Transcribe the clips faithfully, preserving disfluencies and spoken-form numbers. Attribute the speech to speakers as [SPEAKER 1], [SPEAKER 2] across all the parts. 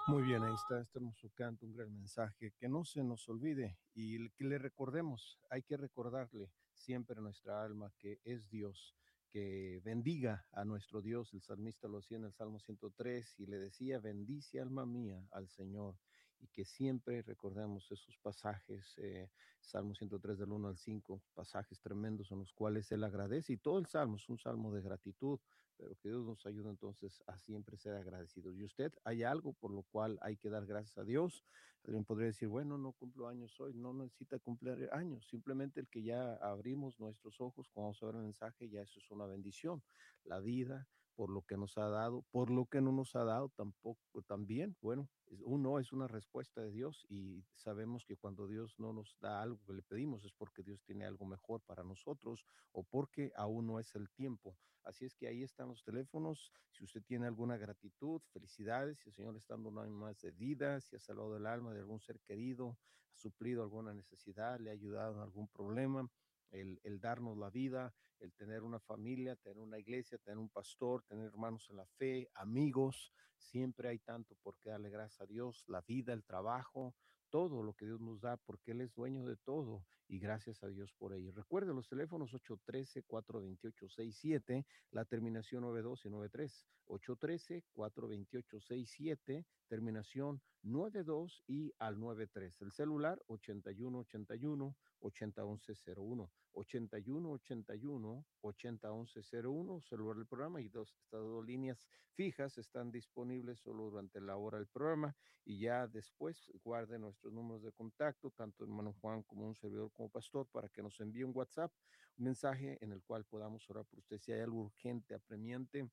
[SPEAKER 1] Muy bien, ahí está este hermoso canto, un gran mensaje, que no se nos olvide y que le recordemos, hay que recordarle siempre a nuestra alma que es Dios, que bendiga a nuestro Dios. El salmista lo hacía en el Salmo ciento tres y le decía, bendice alma mía al Señor, y que siempre recordemos esos pasajes, eh, Salmo ciento tres del uno al cinco, pasajes tremendos en los cuales Él agradece, y todo el Salmo es un salmo de gratitud, pero que Dios nos ayude entonces a siempre ser agradecidos. ¿Y usted hay algo por lo cual hay que dar gracias a Dios? Alguien podría decir, bueno, no cumplo años hoy, no necesita cumplir años, simplemente el que ya abrimos nuestros ojos cuando vamos a ver el mensaje, ya eso es una bendición. La vida, por lo que nos ha dado, por lo que no nos ha dado tampoco, también, bueno, uno es una respuesta de Dios, y sabemos que cuando Dios no nos da algo que le pedimos es porque Dios tiene algo mejor para nosotros, o porque aún no es el tiempo. Así es que ahí están los teléfonos. Si usted tiene alguna gratitud, felicidades. Si el Señor le está dando un año más de vida, si ha salvado el alma de algún ser querido, ha suplido alguna necesidad, le ha ayudado en algún problema, el, el darnos la vida, el tener una familia, tener una iglesia, tener un pastor, tener hermanos en la fe, amigos, siempre hay tanto por qué darle gracias a Dios, la vida, el trabajo, todo lo que Dios nos da, porque Él es dueño de todo, y gracias a Dios por ello. Recuerde los teléfonos ocho uno tres, cuatro dos ocho, seis siete, la terminación nueve dos y nueve tres, ocho uno tres, cuatro dos ocho, seis siete, terminación nueve dos y al nueve tres. El celular ochenta y uno ochenta y uno, ochenta once cero uno, ochenta y uno ochenta y uno, ochenta once cero uno, celular del programa, y dos, estas dos líneas fijas están disponibles solo durante la hora del programa, y ya después guarde nuestros números de contacto, tanto hermano Juan como un servidor como pastor, para que nos envíe un WhatsApp, un mensaje en el cual podamos orar por usted. Si hay algo urgente, apremiante,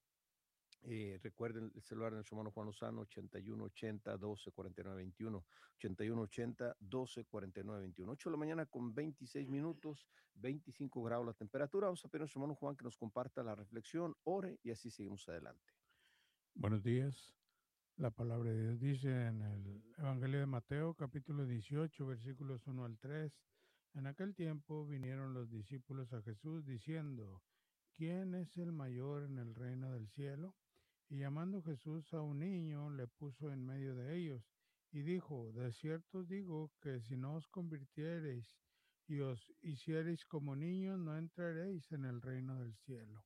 [SPEAKER 1] eh, recuerden el celular de nuestro hermano Juan Lozano, ochenta y uno ochenta, doce cuarenta y nueve veintiuno, ochenta y uno ochenta, doce cuarenta y nueve veintiuno, ocho de la mañana con veintiséis minutos, veinticinco grados la temperatura. Vamos a pedir a nuestro hermano Juan que nos comparta la reflexión, ore, y así seguimos adelante.
[SPEAKER 2] Buenos días. La palabra de Dios dice en el Evangelio de Mateo, capítulo dieciocho, versículos uno al tres. En aquel tiempo vinieron los discípulos a Jesús diciendo, ¿quién es el mayor en el reino del cielo? Y llamando Jesús a un niño, le puso en medio de ellos y dijo, de cierto os digo que si no os convirtiereis y os hiciereis como niños, no entraréis en el reino del cielo.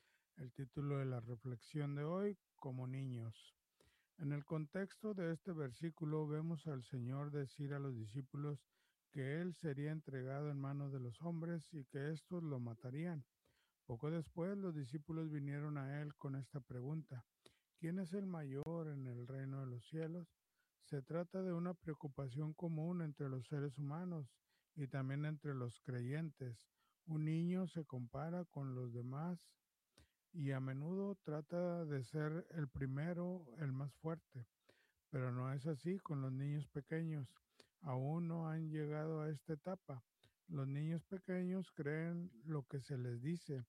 [SPEAKER 2] El título de la reflexión de hoy, como niños. En el contexto de este versículo vemos al Señor decir a los discípulos que Él sería entregado en manos de los hombres y que éstos lo matarían. Poco después los discípulos vinieron a Él con esta pregunta: ¿quién es el mayor en el reino de los cielos? Se trata de una preocupación común entre los seres humanos y también entre los creyentes. Un niño se compara con los demás y a menudo trata de ser el primero, el más fuerte. Pero no es así con los niños pequeños. Aún no han llegado a esta etapa. Los niños pequeños creen lo que se les dice.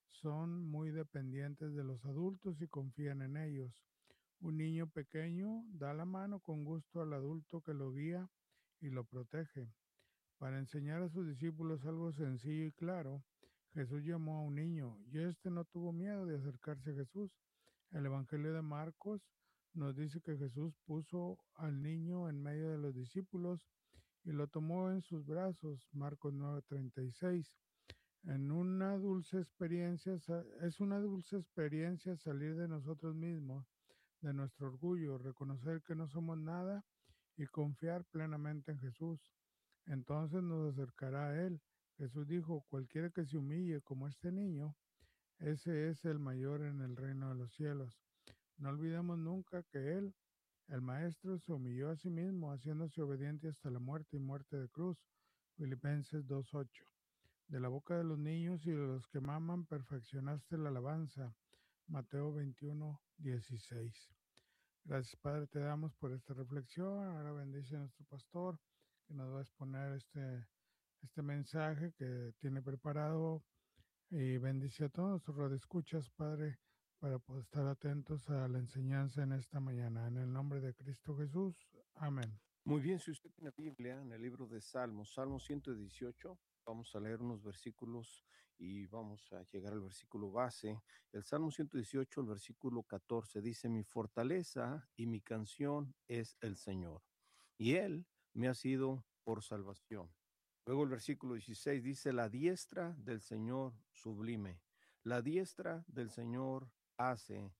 [SPEAKER 2] Son muy dependientes de los adultos y confían en ellos. Un niño pequeño da la mano con gusto al adulto que lo guía y lo protege. Para enseñar a sus discípulos algo sencillo y claro, Jesús llamó a un niño y éste no tuvo miedo de acercarse a Jesús. El Evangelio de Marcos nos dice que Jesús puso al niño en medio de los discípulos y lo tomó en sus brazos. Marcos nueve treinta y seis. En una dulce experiencia, es una dulce experiencia salir de nosotros mismos, de nuestro orgullo, reconocer que no somos nada y confiar plenamente en Jesús. Entonces nos acercará a Él. Jesús dijo, cualquiera que se humille como este niño, ese es el mayor en el reino de los cielos. No olvidemos nunca que Él, el Maestro, se humilló a sí mismo, haciéndose obediente hasta la muerte y muerte de cruz. Filipenses dos ocho. De la boca de los niños y de los que maman, perfeccionaste la alabanza. Mateo veintiuno dieciséis. Gracias, Padre, te damos por esta reflexión. Ahora bendice a nuestro pastor que nos va a exponer este, este mensaje que tiene preparado, y bendice a todos nuestros radioescuchas, Padre, para poder estar atentos a la enseñanza en esta mañana. En el nombre de Cristo Jesús. Amén.
[SPEAKER 1] Muy bien, si usted tiene Biblia, en el libro de Salmos, Salmo ciento dieciocho, Vamos a leer unos versículos y vamos a llegar al versículo base. El Salmo ciento dieciocho, el versículo catorce dice, mi fortaleza y mi canción es el Señor, y Él me ha sido por salvación. Luego el versículo dieciséis dice, la diestra del Señor sublime, la diestra del Señor hace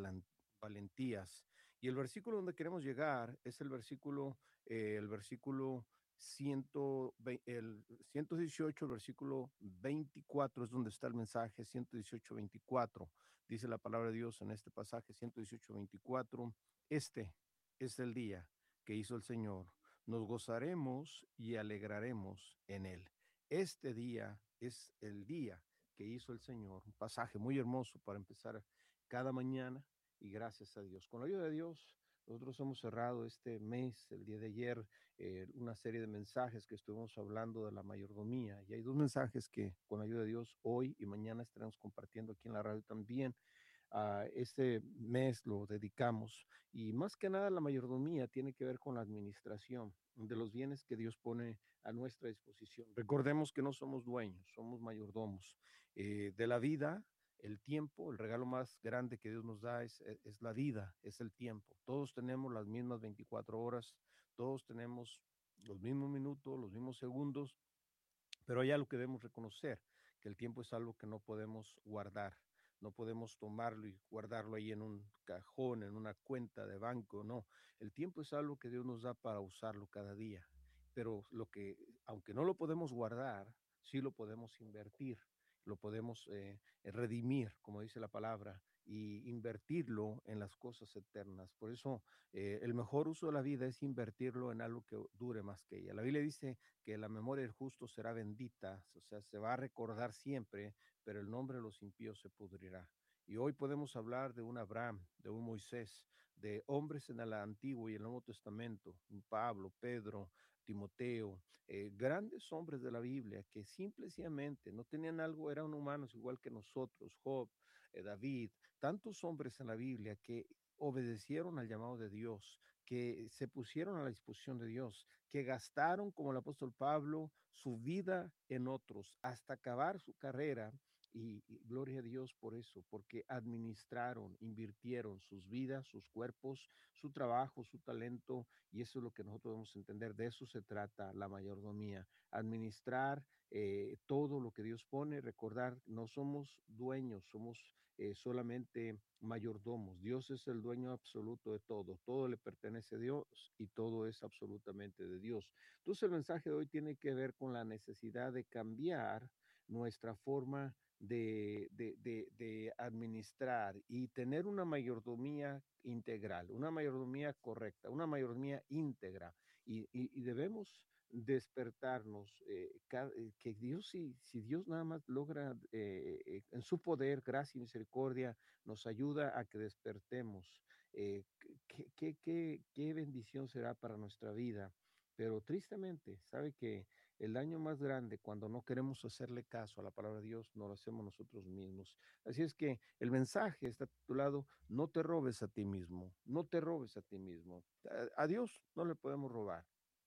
[SPEAKER 1] valentías. Y el versículo donde queremos llegar es el versículo, eh, el versículo ciento, el ciento dieciocho, el versículo veinticuatro es donde está el mensaje, ciento dieciocho, veinticuatro. Dice la palabra de Dios en este pasaje, ciento dieciocho, veinticuatro, este es el día que hizo el Señor. Nos gozaremos y alegraremos en él. Este día es el día que hizo el Señor. Un pasaje muy hermoso para empezar cada mañana y gracias a Dios. Con la ayuda de Dios, nosotros hemos cerrado este mes, el día de ayer, eh, una serie de mensajes que estuvimos hablando de la mayordomía. Y hay dos mensajes que con la ayuda de Dios hoy y mañana estaremos compartiendo aquí en la radio también. Uh, este mes lo dedicamos y más que nada la mayordomía tiene que ver con la administración de los bienes que Dios pone a nuestra disposición. Recordemos que no somos dueños, somos mayordomos eh, de la vida. El tiempo, el regalo más grande que Dios nos da es, es la vida, es el tiempo. Todos tenemos las mismas veinticuatro horas, todos tenemos los mismos minutos, los mismos segundos, pero hay algo que debemos reconocer, que el tiempo es algo que no podemos guardar, no podemos tomarlo y guardarlo ahí en un cajón, en una cuenta de banco, no. El tiempo es algo que Dios nos da para usarlo cada día, pero lo que, aunque no lo podemos guardar, sí lo podemos invertir, lo podemos eh, redimir, como dice la palabra, y invertirlo en las cosas eternas. Por eso eh, el mejor uso de la vida es invertirlo en algo que dure más que ella. La Biblia dice que la memoria del justo será bendita, o sea, se va a recordar siempre, pero el nombre de los impíos se pudrirá. Y hoy podemos hablar de un Abraham, de un Moisés, de hombres en el Antiguo y el Nuevo Testamento, un Pablo, Pedro, Timoteo, eh, grandes hombres de la Biblia que simplemente no tenían algo, eran humanos igual que nosotros, Job, eh, David, tantos hombres en la Biblia que obedecieron al llamado de Dios, que se pusieron a la disposición de Dios, que gastaron, como el apóstol Pablo, su vida en otros hasta acabar su carrera. Y, y, gloria a Dios por eso, porque administraron, invirtieron sus vidas, sus cuerpos, su trabajo, su talento, y eso es lo que nosotros debemos entender. De eso se trata la mayordomía, administrar eh, todo lo que Dios pone, recordar, no somos dueños, somos eh, solamente mayordomos. Dios es el dueño absoluto de todo, todo le pertenece a Dios y todo es absolutamente de Dios. Entonces el mensaje de hoy tiene que ver con la necesidad de cambiar nuestra forma de, de, de, de administrar y tener una mayordomía integral, una mayordomía correcta, una mayordomía íntegra y, y, y debemos despertarnos, eh, que Dios, si, si Dios nada más logra eh, eh, en su poder, gracia y misericordia, nos ayuda a que despertemos, eh, qué, qué, qué, qué bendición será para nuestra vida. Pero tristemente, sabe que el daño más grande cuando no queremos hacerle caso a la palabra de Dios, no lo hacemos nosotros mismos. Así es que el mensaje está titulado, no te robes a ti mismo, no te robes a ti mismo. A, a Dios no le podemos robar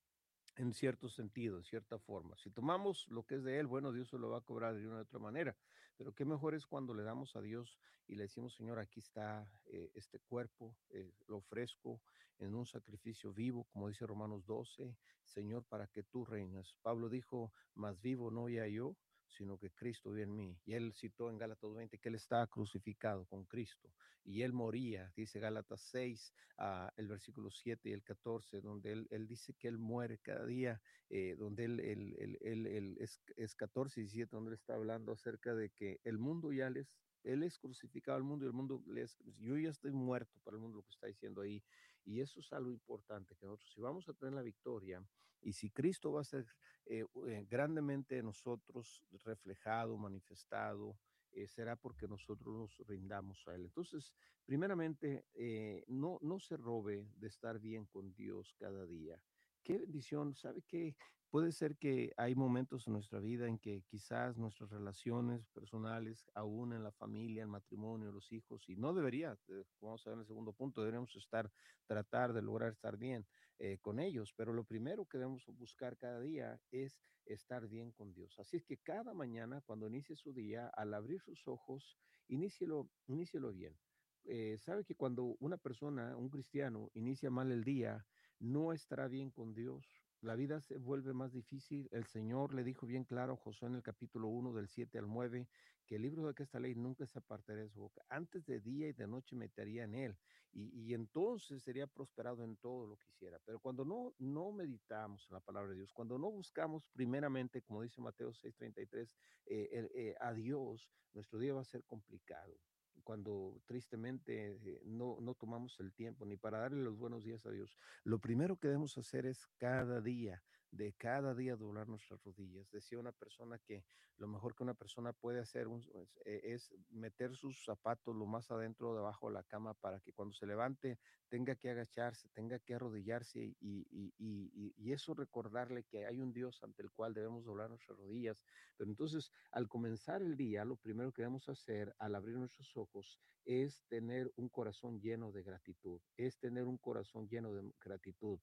[SPEAKER 1] en cierto sentido, en cierta forma. Si tomamos lo que es de Él, bueno, Dios se lo va a cobrar de una u otra manera, pero qué mejor es cuando le damos a Dios y le decimos, Señor, aquí está eh, este cuerpo, eh, lo ofrezco en un sacrificio vivo, como dice Romanos doce, Señor, para que tú reinas. Pablo dijo, más vivo no ya yo, sino que Cristo vive en mí. Y él citó en Gálatas veinte que él estaba crucificado con Cristo y él moría, dice Gálatas seis, uh, el versículo siete y el catorce, donde él, él dice que él muere cada día, eh, donde él, él, él, él, él es, es catorce y diecisiete, donde él está hablando acerca de que el mundo ya les, él es crucificado al mundo y el mundo les, yo ya estoy muerto para el mundo, lo que está diciendo ahí. Y eso es algo importante, que nosotros si vamos a tener la victoria y si Cristo va a ser eh, eh, grandemente en nosotros reflejado, manifestado, eh, será porque nosotros nos rindamos a Él. Entonces, primeramente, eh, no, no se robe de estar bien con Dios cada día. Qué bendición, ¿sabe qué? Puede ser que hay momentos en nuestra vida en que quizás nuestras relaciones personales, aún en la familia, el matrimonio, los hijos, y no debería, eh, vamos a ver en el segundo punto, deberíamos estar, tratar de lograr estar bien. eh, con ellos, pero lo primero que debemos buscar cada día es estar bien con Dios. Así es que cada mañana, cuando inicie su día, al abrir sus ojos, inícielo, inícielo bien. Eh, sabe que cuando una persona, un cristiano, inicia mal el día, no estará bien con Dios. La vida se vuelve más difícil. El Señor le dijo bien claro a Josué en el capítulo uno del siete al nueve que el libro de esta ley nunca se apartaría de su boca. Antes de día y de noche metería en él y, y entonces sería prosperado en todo lo que hiciera. Pero cuando no, no meditamos en la palabra de Dios, cuando no buscamos primeramente, como dice Mateo seis treinta y tres, eh, el, eh, a Dios, nuestro día va a ser complicado. Cuando tristemente eh, no, no tomamos el tiempo ni para darle los buenos días a Dios, lo primero que debemos hacer es cada día, de cada día doblar nuestras rodillas. Decía una persona que lo mejor que una persona puede hacer un, es, eh, es meter sus zapatos lo más adentro debajo de la cama para que cuando se levante tenga que agacharse, tenga que arrodillarse y, y, y, y eso recordarle que hay un Dios ante el cual debemos doblar nuestras rodillas. Pero entonces, al comenzar el día, lo primero que debemos hacer al abrir nuestros ojos es tener un corazón lleno de gratitud, es tener un corazón lleno de gratitud.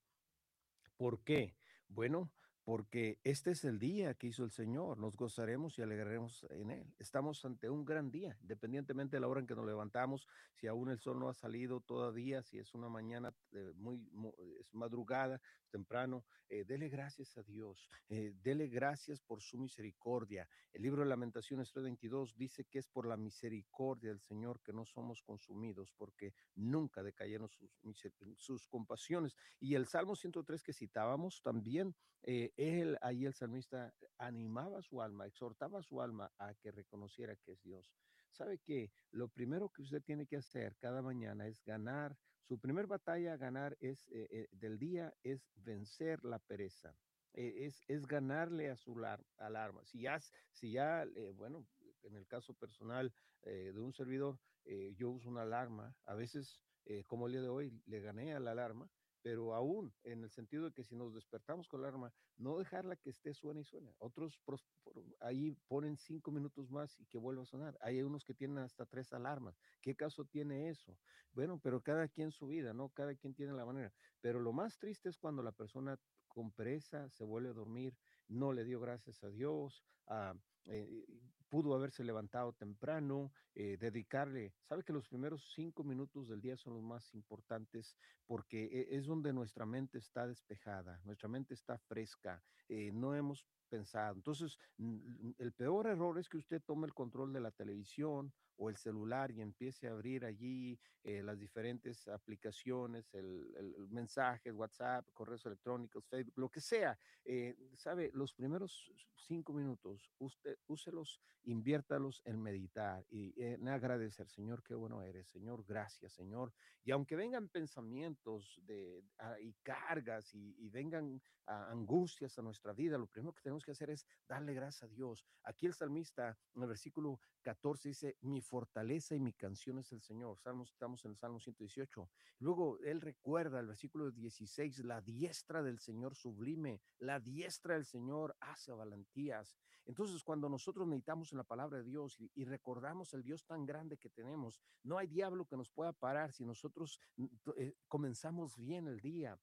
[SPEAKER 1] ¿Por qué? Bueno, porque este es el día que hizo el Señor, nos gozaremos y alegraremos en él. Estamos ante un gran día, independientemente de la hora en que nos levantamos, si aún el sol no ha salido todavía, si es una mañana eh, muy, muy, es madrugada, temprano, eh, dele gracias a Dios, eh, dele gracias por su misericordia. El libro de Lamentaciones tres veintidós dice que es por la misericordia del Señor que no somos consumidos, porque nunca decayeron sus, sus compasiones. Y el Salmo ciento tres que citábamos también, eh, él, ahí el salmista animaba a su alma, exhortaba a su alma a que reconociera que es Dios. ¿Sabe que lo primero que usted tiene que hacer cada mañana es ganar? Su primer batalla a ganar es, eh, eh, del día es vencer la pereza. Eh, es, es ganarle a su lar- alarma. Si ya, si ya eh, bueno, en el caso personal eh, de un servidor, eh, yo uso una alarma. A veces, eh, como el día de hoy, le gané a la alarma, pero aún en el sentido de que si nos despertamos con la alarma, no dejarla que esté suena y suena. Otros pros, por, ahí ponen cinco minutos más y que vuelva a sonar. Hay unos que tienen hasta tres alarmas. ¿Qué caso tiene eso? Bueno, pero cada quien su vida, ¿no? Cada quien tiene la manera. Pero lo más triste es cuando la persona con pereza se vuelve a dormir, no le dio gracias a Dios, a, eh, pudo haberse levantado temprano, eh, dedicarle, sabe que los primeros cinco minutos del día son los más importantes porque e- es donde nuestra mente está despejada, nuestra mente está fresca, eh, no hemos pensado. Entonces, n- el peor error es que usted tome el control de la televisión o el celular y empiece a abrir allí eh, las diferentes aplicaciones, el, el, el mensajes, WhatsApp, correos electrónicos, Facebook, lo que sea. Eh, sabe, los primeros cinco minutos, usted úselos, inviértalos en meditar y en agradecer, Señor, qué bueno eres, Señor, gracias, Señor. Y aunque vengan pensamientos de, ah, y cargas y, y vengan ah, angustias a nuestra vida, lo primero que tenemos que hacer es darle gracias a Dios. Aquí el salmista en el versículo catorce dice, mi fortaleza y mi canción es el Señor. Salmos, estamos en el Salmo ciento dieciocho. Luego él recuerda el versículo dieciséis, la diestra del Señor sublime, la diestra del Señor hace valentías. Entonces, cuando nosotros meditamos en la palabra de Dios y, y recordamos el Dios tan grande que tenemos, no hay diablo que nos pueda parar si nosotros eh, comenzamos bien el día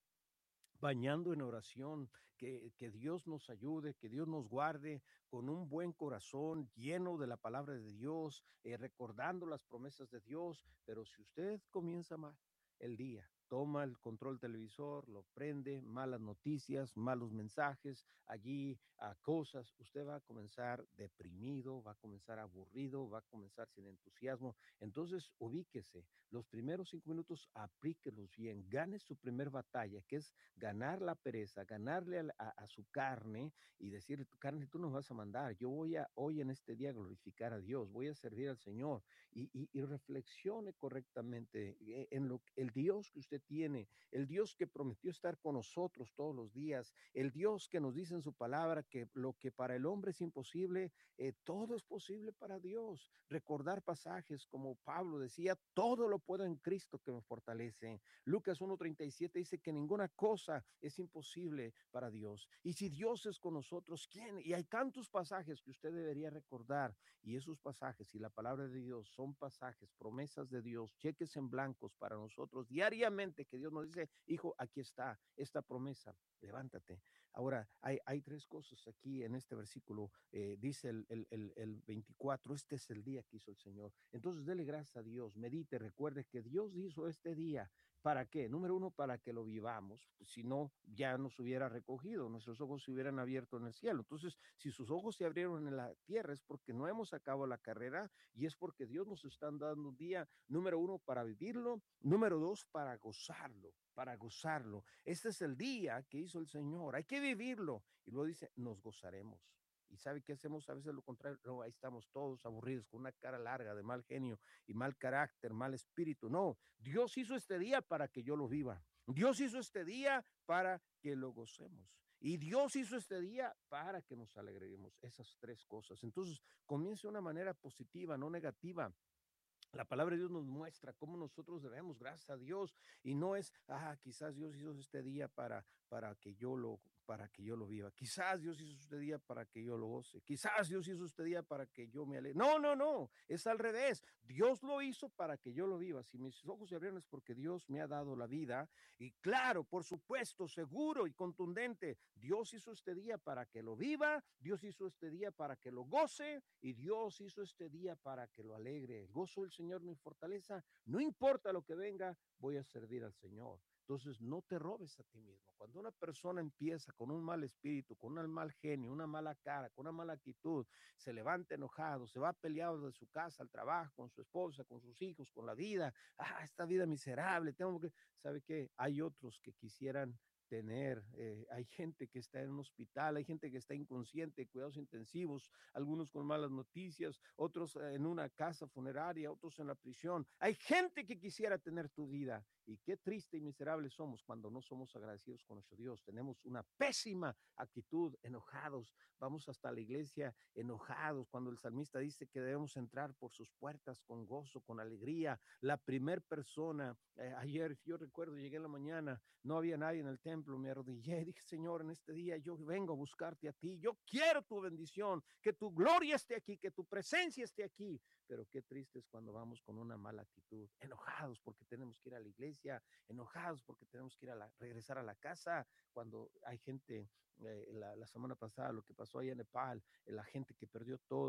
[SPEAKER 1] bañando en oración, que, que Dios nos ayude, que Dios nos guarde con un buen corazón lleno de la palabra de Dios, eh, recordando las promesas de Dios. Pero si usted comienza mal el día, toma el control televisor, lo prende, malas noticias, malos mensajes, allí a cosas, usted va a comenzar deprimido, va a comenzar aburrido, va a comenzar sin entusiasmo. Entonces, ubíquese, los primeros cinco minutos aplíquelos bien, gane su primer batalla, que es ganar la pereza, ganarle a, a, a su carne y decirle, tu carne, tú nos vas a mandar, yo voy a hoy en este día glorificar a Dios, voy a servir al Señor y, y, y reflexione correctamente en lo, el Dios que usted tiene, el Dios que prometió estar con nosotros todos los días, el Dios que nos dice en su palabra que lo que para el hombre es imposible, eh, todo es posible para Dios. Recordar pasajes como Pablo decía, todo lo puedo en Cristo que me fortalece. Lucas uno treinta y siete dice que ninguna cosa es imposible para Dios. Y si Dios es con nosotros, ¿quién? Y hay tantos pasajes que usted debería recordar. Y esos pasajes y la palabra de Dios son pasajes, promesas de Dios, cheques en blancos para nosotros diariamente contundente que Dios nos dice, hijo, aquí está esta promesa, levántate. Ahora, hay, hay tres cosas aquí en este versículo, eh, dice el, el, el, el veinticuatro, este es el día que hizo el Señor. Entonces, dele gracias a Dios, medite, recuerde que Dios hizo este día. ¿Para qué? Número uno, para que lo vivamos. Si no, ya nos hubiera recogido, nuestros ojos se hubieran abierto en el cielo. Entonces, si sus ojos se abrieron en la tierra es porque no hemos acabado la carrera y es porque Dios nos está dando un día, número uno, para vivirlo, número dos, para gozarlo, para gozarlo. Este es el día que hizo el Señor, hay que vivirlo. Y luego dice, nos gozaremos. ¿Y sabe qué hacemos? A veces lo contrario, no, ahí estamos todos aburridos, con una cara larga de mal genio y mal carácter, mal espíritu. No, Dios hizo este día para que yo lo viva. Dios hizo este día para que lo gocemos. Y Dios hizo este día para que nos alegremos. Esas tres cosas. Entonces, comience de una manera positiva, no negativa. La palabra de Dios nos muestra cómo nosotros debemos, gracias a Dios, y no es, ah, quizás Dios hizo este día para, para que yo lo, para que yo lo viva. Quizás Dios hizo este día para que yo lo goce. Quizás Dios hizo este día para que yo me alegre. No, no, no, es al revés. Dios lo hizo para que yo lo viva. Si mis ojos se abrieron es porque Dios me ha dado la vida. Y claro, por supuesto, seguro y contundente, Dios hizo este día para que lo viva, Dios hizo este día para que lo goce y Dios hizo este día para que lo alegre. El gozo del Señor mi fortaleza, no importa lo que venga, voy a servir al Señor. Entonces, no te robes a ti mismo. Cuando una persona empieza con un mal espíritu, con un mal genio, una mala cara, con una mala actitud, se levanta enojado, se va peleado de su casa al trabajo, con su esposa, con sus hijos, con la vida. Ah, esta vida miserable, tengo que, ¿sabe qué? Hay otros que quisieran tener, eh, hay gente que está en un hospital, hay gente que está inconsciente, cuidados intensivos, algunos con malas noticias, otros eh, en una casa funeraria, otros en la prisión. Hay gente que quisiera tener tu vida y qué triste y miserable somos cuando no somos agradecidos con nuestro Dios. Tenemos una pésima actitud, enojados, vamos hasta la iglesia enojados, cuando el salmista dice que debemos entrar por sus puertas con gozo, con alegría. La primer persona, eh, ayer yo recuerdo, llegué en la mañana, no había nadie en el templo, me arrodillé, dije, Señor, en este día yo vengo a buscarte a ti, yo quiero tu bendición, que tu gloria esté aquí, que tu presencia esté aquí. Pero qué triste es cuando vamos con una mala actitud, enojados porque tenemos que ir a la iglesia, enojados porque tenemos que ir a la, regresar a la casa, cuando hay gente, eh, la, la semana pasada, lo que pasó allá en Nepal, eh, la gente que perdió todo.